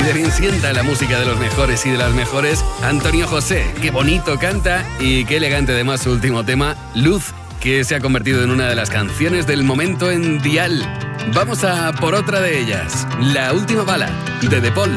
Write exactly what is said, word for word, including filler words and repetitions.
de bien sienta la música de los mejores y de las mejores. Antonio José, qué bonito canta y qué elegante además su último tema, Luz, que se ha convertido en una de las canciones del momento en Dial. Vamos a por otra de ellas, La última bala, de De Paul.